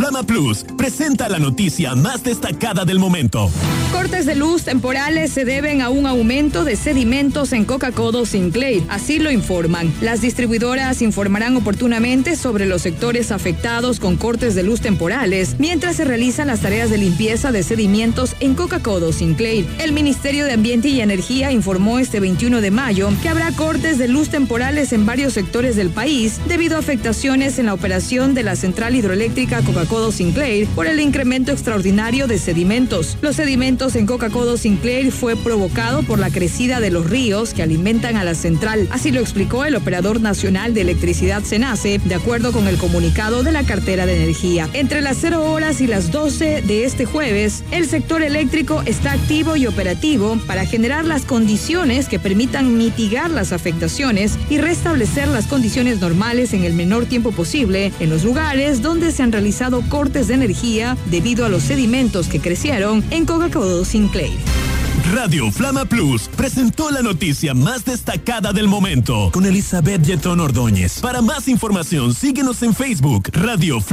Flama Plus presenta la noticia más destacada del momento. Cortes de luz temporales se deben a un aumento de sedimentos en Coca-Cola Sinclair, así lo informan. Las distribuidoras informarán oportunamente sobre los sectores afectados con cortes de luz temporales, mientras se realizan las tareas de limpieza de sedimentos en Coca-Cola Sinclair. El Ministerio de Ambiente y Energía informó este 21 de mayo que habrá cortes de luz temporales en varios sectores del país debido a afectaciones en la operación de la central hidroeléctrica Coca-Cola Sinclair por el incremento extraordinario de sedimentos. Los sedimentos en Coca-Cola Sinclair fue provocado por la crecida de los ríos que alimentan a la central. Así lo explicó el Operador Nacional de Electricidad SENACE, de acuerdo con el comunicado de la cartera de energía. Entre las 0 horas y las 12 de este jueves, el sector eléctrico está activo y operativo para generar las condiciones que permitan mitigar las afectaciones y restablecer las condiciones normales en el menor tiempo posible en los lugares donde se han realizado cortes de energía debido a los sedimentos que crecieron en Coca-Cola Sinclair. Radio Flama Plus presentó la noticia más destacada del momento con Elizabeth Yetón Ordóñez. Para más información, síguenos en Facebook, Radio Flama.